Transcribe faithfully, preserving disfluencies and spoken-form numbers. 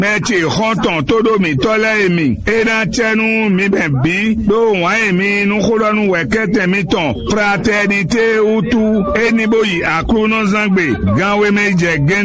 mẹ́tì xɔtɔn tó do mi tọ́lẹ̀ mi ena tsẹnu mi bẹ̀ bí do wọ́n mi nukudɔnu wẹ̀kẹ́tẹ̀ mi tɔn fraternité utu eniboyi akulunɔzangbe ganwe mi jẹ gẹ́n.